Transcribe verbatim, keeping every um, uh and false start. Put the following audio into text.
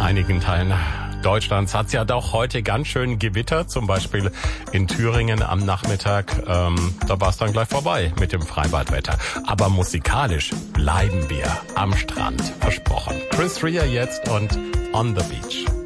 einigen Teilen Deutschlands hat es ja doch heute ganz schön gewittert, zum Beispiel in Thüringen am Nachmittag. Ähm, da war es dann gleich vorbei mit dem Freibadwetter. Aber musikalisch bleiben wir am Strand, versprochen. Chris Rea jetzt und On the Beach.